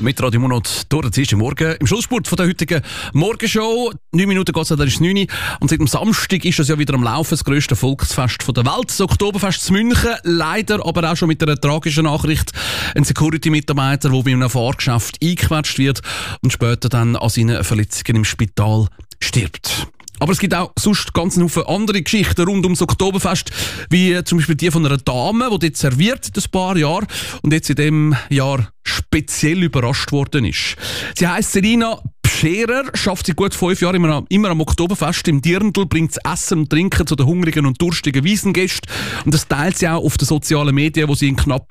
mit Radio Monat durch den Dienstag Morgen. Im Schlussspurt von der heutigen Morgenshow. 9 Minuten geht es, dann ist es 9 Uhr. Und seit dem Samstag ist es ja wieder am Laufen, das grösste Volksfest der Welt. Das Oktoberfest in München. Leider aber auch schon mit einer tragischen Nachricht. Ein Security-Mitarbeiter, der bei einem Fahrgeschäft eingequetscht wird und später dann an seinen Verletzungen im Spital stirbt. Aber es gibt auch sonst ganz viele andere Geschichten rund ums Oktoberfest, wie zum Beispiel die von einer Dame, die dort serviert ein paar Jahre und jetzt in diesem Jahr speziell überrascht worden ist. Sie heisst Selina Scherer, schafft seit gut 5 Jahren immer am Oktoberfest im Dirndl, bringt Essen und Trinken zu den hungrigen und durstigen Wiesengästen und das teilt sie auch auf den sozialen Medien, wo sie in knapp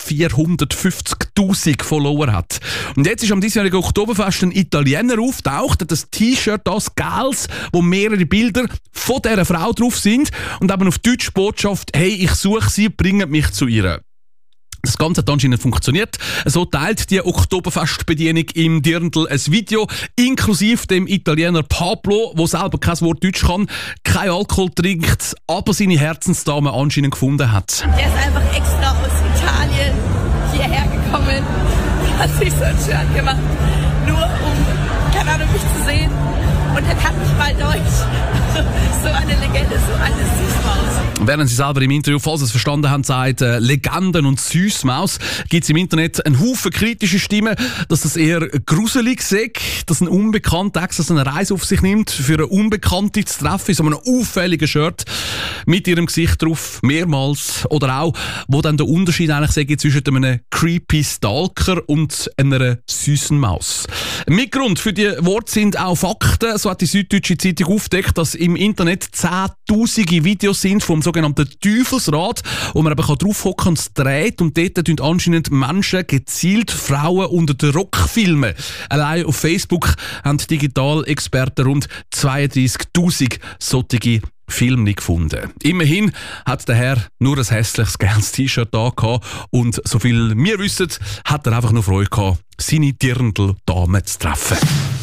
450'000 Follower hat. Und jetzt ist am diesjährigen Oktoberfest ein Italiener auftaucht, hat ein T-Shirt, das Gels, wo mehrere Bilder von dieser Frau drauf sind und eben auf Deutsch Botschaft, hey, ich suche sie, bringt mich zu ihr. Das Ganze hat anscheinend funktioniert. So teilt die Oktoberfestbedienung im Dirndl ein Video, inklusive dem Italiener Pablo, der selber kein Wort Deutsch kann, kein Alkohol trinkt, aber seine Herzensdame anscheinend gefunden hat. Er ist einfach extra aus Italien hierher gekommen, hat sich so ein Shirt gemacht, nur um, keine Ahnung, mich zu sehen. Und er kann nicht mal Deutsch. So eine Legende, so eine Süßmaus. Während sie selber im Interview, falls Sie es verstanden haben, sagt, Legenden und Süßmaus, gibt es im Internet einen Haufen kritische Stimmen, dass das eher gruselig sei, dass ein Unbekannter extra eine Reise auf sich nimmt, für eine Unbekannte zu treffen, in so einem auffälligen Shirt mit ihrem Gesicht drauf, mehrmals. Oder auch, wo dann der Unterschied eigentlich sei zwischen einem creepy Stalker und einer süßen Maus. Mitgrund für die Worte sind auch Fakten. So hat die Süddeutsche Zeitung aufgedeckt, dass im Internet 10'000 Videos sind vom sogenannten Teufelsrad, wo man aber draufhocken und es dreht und dort tun anscheinend Menschen gezielt Frauen unter den Rock filmen. Allein auf Facebook haben Digitalexperten rund 32'000 solche Filme gefunden. Immerhin hat der Herr nur ein hässliches gelbes T-Shirt da gehabt und so viel wir wissen, hat er einfach nur Freude gehabt, seine Dirndl-Dame zu treffen.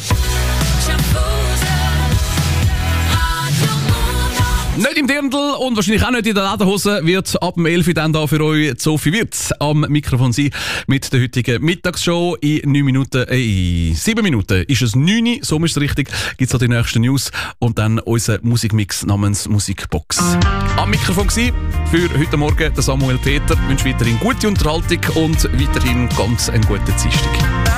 Nicht im Dirndl und wahrscheinlich auch nicht in der Lederhose wird ab dem 11 Uhr dann da für euch Sophie Wirtz am Mikrofon sein mit der heutigen Mittagsshow. In 7 Minuten ist es 9 Uhr, so ist es richtig, gibt es auch die nächsten News und dann unser Musikmix namens Musikbox. Am Mikrofon gewesen für heute Morgen der Samuel Peter. Ich wünsche weiterhin gute Unterhaltung und weiterhin ganz einen guten Dienstag.